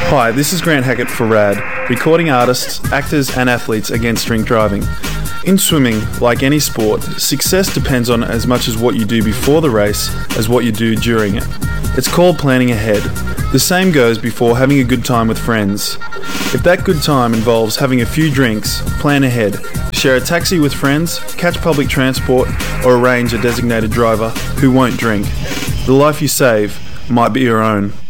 Hi, this is Grant Hackett for RAD, recording artists, actors and athletes against drink driving. In swimming, like any sport, success depends on as much as what you do before the race as what you do during it. It's called planning ahead. The same goes before having a good time with friends. If that good time involves having a few drinks, plan ahead. Share a taxi with friends, catch public transport, or arrange a designated driver who won't drink. The life you save might be your own.